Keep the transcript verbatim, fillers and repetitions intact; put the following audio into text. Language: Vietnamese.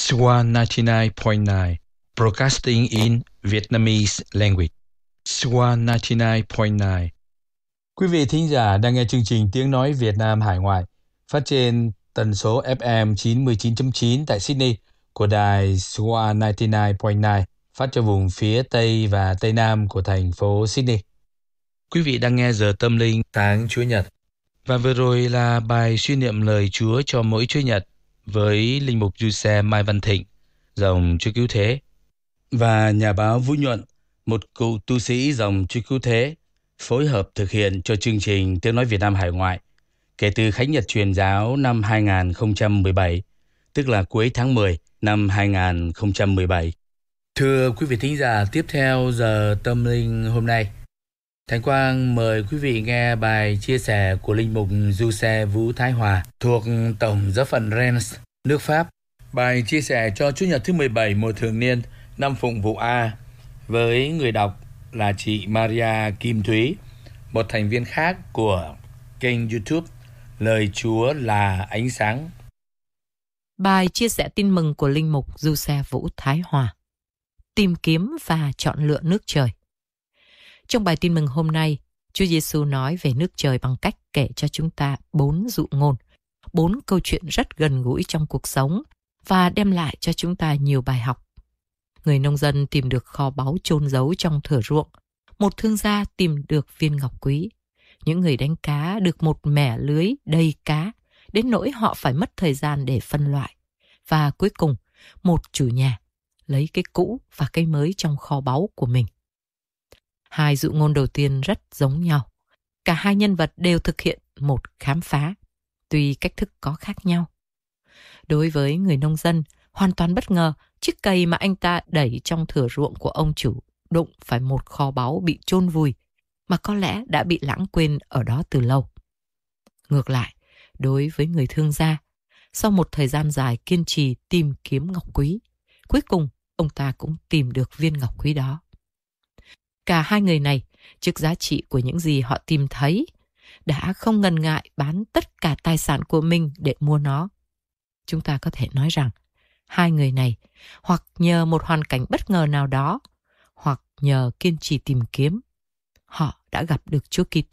Swan ninety-nine point nine, broadcasting in Vietnamese language. Swan ninety-nine point nine. Quý vị thính giả đang nghe chương trình Tiếng Nói Việt Nam Hải Ngoại phát trên tần số ép em chín mươi chín chấm chín tại Sydney của đài Swan ninety-nine point nine phát cho vùng phía Tây và Tây Nam của thành phố Sydney. Quý vị đang nghe giờ tâm linh sáng Chúa Nhật. Và vừa rồi là bài suy niệm lời Chúa cho mỗi Chúa Nhật với linh mục Du Xe Mai Văn Thịnh, dòng Chúa Cứu Thế, và nhà báo Vũ Nhuận, một cựu tu sĩ dòng Chúa Cứu Thế, phối hợp thực hiện cho chương trình Tiếng Nói Việt Nam Hải Ngoại kể từ Khánh Nhật Truyền giáo năm hai không một bảy, tức là cuối tháng mười năm hai không một bảy. Thưa quý vị thính giả, tiếp theo giờ tâm linh hôm nay, Thánh Quang mời quý vị nghe bài chia sẻ của linh mục Du Xe Vũ Thái Hòa thuộc Tổng giáo phận Rennes, nước Pháp. Bài chia sẻ cho Chủ nhật thứ mười bảy mùa thường niên năm Phụng Vụ A, với người đọc là chị Maria Kim Thúy, một thành viên khác của kênh YouTube Lời Chúa là Ánh Sáng. Bài chia sẻ tin mừng của linh mục Du Xe Vũ Thái Hòa: tìm kiếm và chọn lựa nước trời. Trong bài tin mừng hôm nay, Chúa Giêsu nói về nước trời bằng cách kể cho chúng ta bốn dụ ngôn, bốn câu chuyện rất gần gũi trong cuộc sống và đem lại cho chúng ta nhiều bài học. Người nông dân tìm được kho báu chôn giấu trong thửa ruộng, một thương gia tìm được viên ngọc quý, những người đánh cá được một mẻ lưới đầy cá, đến nỗi họ phải mất thời gian để phân loại, và cuối cùng, một chủ nhà lấy cái cũ và cái mới trong kho báu của mình. Hai dụ ngôn đầu tiên rất giống nhau. Cả hai nhân vật đều thực hiện một khám phá, tuy cách thức có khác nhau. Đối với người nông dân, hoàn toàn bất ngờ, chiếc cày mà anh ta đẩy trong thửa ruộng của ông chủ đụng phải một kho báu bị chôn vùi, mà có lẽ đã bị lãng quên ở đó từ lâu. Ngược lại, đối với người thương gia, sau một thời gian dài kiên trì tìm kiếm ngọc quý, cuối cùng ông ta cũng tìm được viên ngọc quý đó. Cả hai người này, trước giá trị của những gì họ tìm thấy, đã không ngần ngại bán tất cả tài sản của mình để mua nó. Chúng ta có thể nói rằng, hai người này, hoặc nhờ một hoàn cảnh bất ngờ nào đó, hoặc nhờ kiên trì tìm kiếm, họ đã gặp được Chúa Kitô